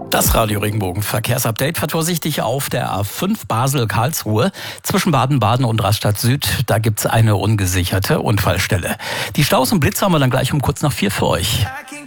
Das Radio Regenbogen Verkehrsupdate fährt vorsichtig auf der A5 Basel-Karlsruhe zwischen Baden-Baden und Rastatt Süd. Da gibt's eine ungesicherte Unfallstelle. Die Staus und Blitze haben wir dann gleich um kurz nach 4 für euch.